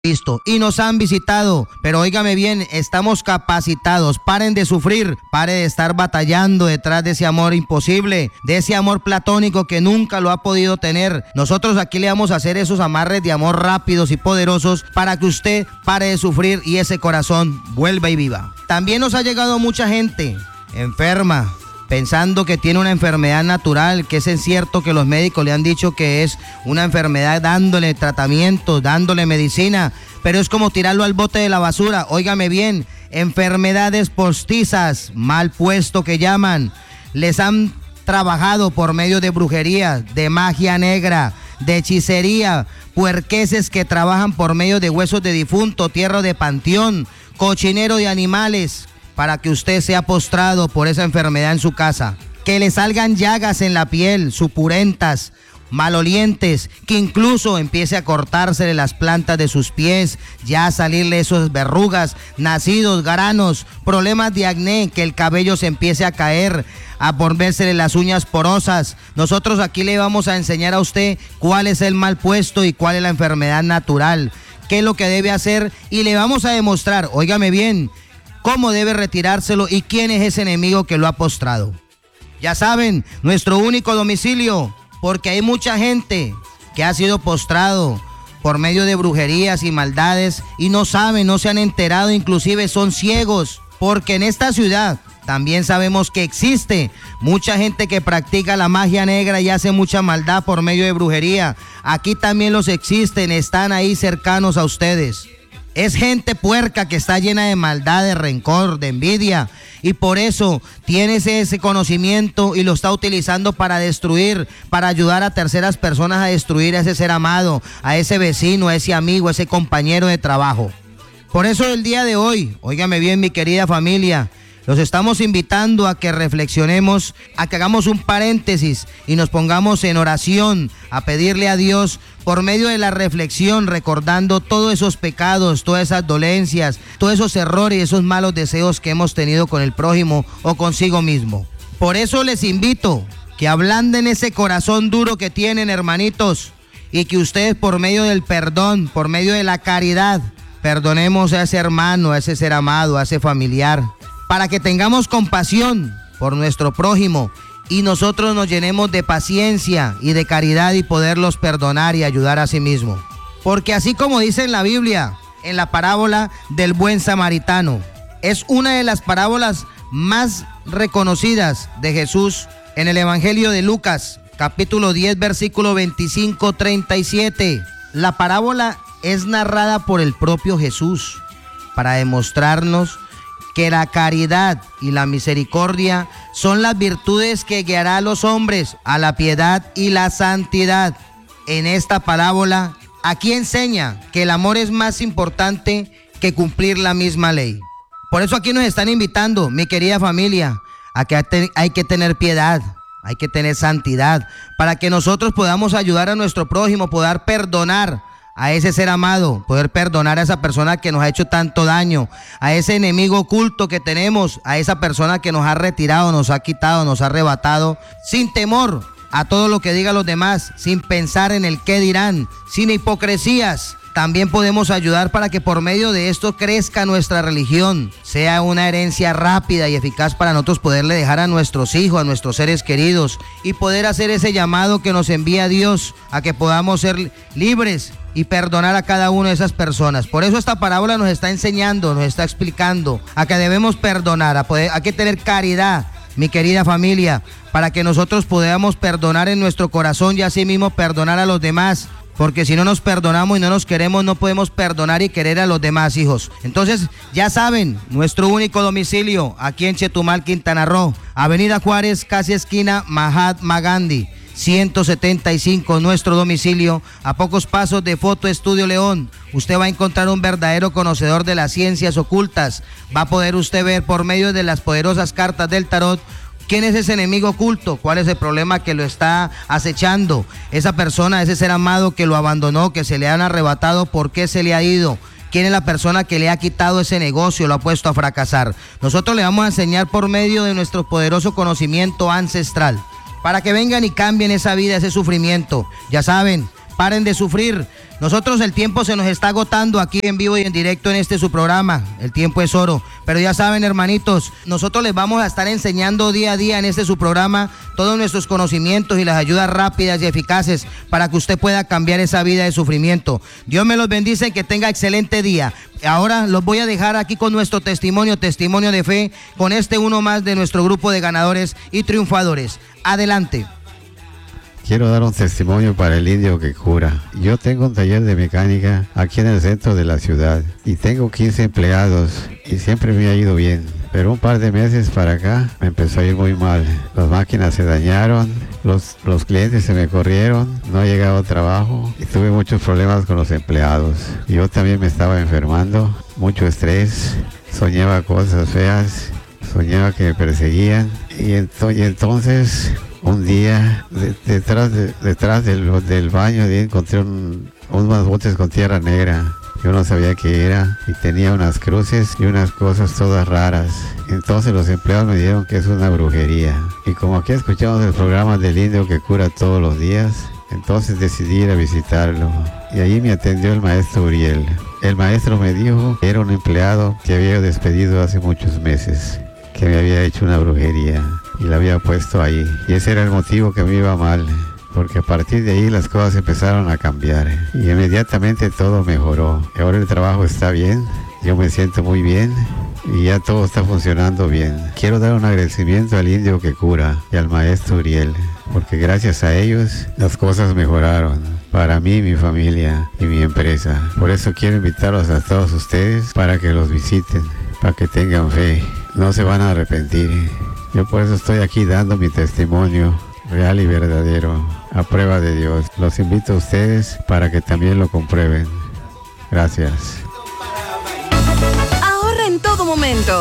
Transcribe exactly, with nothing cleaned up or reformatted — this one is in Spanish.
Cristo y nos han visitado, pero óigame bien, estamos capacitados. Paren de sufrir, pare de estar batallando detrás de ese amor imposible, de ese amor platónico que nunca lo ha podido tener. Nosotros aquí le vamos a hacer esos amarres de amor rápidos y poderosos para que usted pare de sufrir y ese corazón vuelva y viva. También nos ha llegado mucha gente enferma, pensando que tiene una enfermedad natural, que es cierto que los médicos le han dicho que es una enfermedad, dándole tratamiento, dándole medicina, pero es como tirarlo al bote de la basura. Óigame bien, enfermedades postizas, mal puesto que llaman, les han trabajado por medio de brujería, de magia negra, de hechicería, puerqueses que trabajan por medio de huesos de difunto, tierra de panteón, cochinero de animales, para que usted sea postrado por esa enfermedad en su casa, que le salgan llagas en la piel, supurentas, malolientes, que incluso empiece a cortársele las plantas de sus pies, ya a salirle esas verrugas, nacidos, granos, problemas de acné, que el cabello se empiece a caer, a volvérsele las uñas porosas. Nosotros aquí le vamos a enseñar a usted cuál es el mal puesto y cuál es la enfermedad natural, qué es lo que debe hacer, y le vamos a demostrar, óigame bien, cómo debe retirárselo y quién es ese enemigo que lo ha postrado. Ya saben, nuestro único domicilio, porque hay mucha gente que ha sido postrado por medio de brujerías y maldades y no saben, no se han enterado, inclusive son ciegos, porque en esta ciudad también sabemos que existe mucha gente que practica la magia negra y hace mucha maldad por medio de brujería. Aquí también los existen, están ahí cercanos a ustedes. Es gente puerca que está llena de maldad, de rencor, de envidia, y por eso tienes ese conocimiento y lo está utilizando para destruir, para ayudar a terceras personas a destruir a ese ser amado, a ese vecino, a ese amigo, a ese compañero de trabajo. Por eso el día de hoy, óigame bien mi querida familia, los estamos invitando a que reflexionemos, a que hagamos un paréntesis y nos pongamos en oración a pedirle a Dios por medio de la reflexión, recordando todos esos pecados, todas esas dolencias, todos esos errores y esos malos deseos que hemos tenido con el prójimo o consigo mismo. Por eso les invito que ablanden ese corazón duro que tienen, hermanitos, y que ustedes por medio del perdón, por medio de la caridad, perdonemos a ese hermano, a ese ser amado, a ese familiar, para que tengamos compasión por nuestro prójimo y nosotros nos llenemos de paciencia y de caridad y poderlos perdonar y ayudar a sí mismo. Porque así como dice en la Biblia, en la parábola del buen samaritano, es una de las parábolas más reconocidas de Jesús en el Evangelio de Lucas, capítulo diez, versículo veinticinco, treinta y siete. La parábola es narrada por el propio Jesús para demostrarnos que la caridad y la misericordia son las virtudes que guiará a los hombres a la piedad y la santidad. En esta parábola, aquí enseña que el amor es más importante que cumplir la misma ley. Por eso aquí nos están invitando, mi querida familia, a que hay que tener piedad, hay que tener santidad, para que nosotros podamos ayudar a nuestro prójimo, poder perdonar a ese ser amado, poder perdonar a esa persona que nos ha hecho tanto daño, a ese enemigo oculto que tenemos, a esa persona que nos ha retirado, nos ha quitado, nos ha arrebatado, sin temor a todo lo que digan los demás, sin pensar en el qué dirán, sin hipocresías. También podemos ayudar para que por medio de esto crezca nuestra religión, sea una herencia rápida y eficaz para nosotros poderle dejar a nuestros hijos, a nuestros seres queridos, y poder hacer ese llamado que nos envía Dios a que podamos ser libres y perdonar a cada una de esas personas. Por eso esta parábola nos está enseñando, nos está explicando a que debemos perdonar, a poder, hay que tener caridad, mi querida familia, para que nosotros podamos perdonar en nuestro corazón y así mismo perdonar a los demás. Porque si no nos perdonamos y no nos queremos, no podemos perdonar y querer a los demás, hijos. Entonces, ya saben, nuestro único domicilio aquí en Chetumal, Quintana Roo, Avenida Juárez, casi esquina Mahatma Gandhi, ciento setenta y cinco, nuestro domicilio, a pocos pasos de Foto Estudio León. Usted va a encontrar un verdadero conocedor de las ciencias ocultas. Va a poder usted ver por medio de las poderosas cartas del tarot ¿quién es ese enemigo oculto? ¿Cuál es el problema que lo está acechando? Esa persona, ese ser amado que lo abandonó, que se le han arrebatado, ¿por qué se le ha ido? ¿Quién es la persona que le ha quitado ese negocio, lo ha puesto a fracasar? Nosotros le vamos a enseñar por medio de nuestro poderoso conocimiento ancestral, para que vengan y cambien esa vida, ese sufrimiento. Ya saben, paren de sufrir, Nosotros el tiempo se nos está agotando aquí en vivo y en directo en este su programa. El tiempo es oro. Pero ya saben, hermanitos, nosotros les vamos a estar enseñando día a día en este su programa todos nuestros conocimientos y las ayudas rápidas y eficaces para que usted pueda cambiar esa vida de sufrimiento. Dios me los bendice y que tenga excelente día. Ahora los voy a dejar aquí con nuestro testimonio, testimonio de fe, con este uno más de nuestro grupo de ganadores y triunfadores. Adelante. Quiero dar un testimonio para el indio que cura. Yo tengo un taller de mecánica aquí en el centro de la ciudad y tengo quince empleados y siempre me ha ido bien. Pero un par de meses para acá me empezó a ir muy mal. Las máquinas se dañaron, los, los clientes se me corrieron, no ha llegado trabajo y tuve muchos problemas con los empleados. Yo también me estaba enfermando, mucho estrés, soñaba cosas feas, soñaba que me perseguían y, ento- y entonces... Un día, de, detrás, de, detrás del, del baño, encontré un, unos botes con tierra negra. Yo no sabía qué era y tenía unas cruces y unas cosas todas raras. Entonces los empleados me dijeron que es una brujería. Y como aquí escuchamos el programa del indio que cura todos los días, entonces decidí ir a visitarlo. Y allí me atendió el maestro Uriel. El maestro me dijo que era un empleado que había despedido hace muchos meses, que me había hecho una brujería y la había puesto ahí. Y ese era el motivo que me iba mal, porque a partir de ahí las cosas empezaron a cambiar y inmediatamente todo mejoró. Ahora el trabajo está bien, yo me siento muy bien y ya todo está funcionando bien. Quiero dar un agradecimiento al indio que cura y al maestro Uriel, porque gracias a ellos las cosas mejoraron para mí, mi familia y mi empresa. Por eso quiero invitarlos a todos ustedes para que los visiten, para que tengan fe. No se van a arrepentir. Yo por eso estoy aquí dando mi testimonio real y verdadero, a prueba de Dios. Los invito a ustedes para que también lo comprueben. Gracias. Ahorra en todo momento.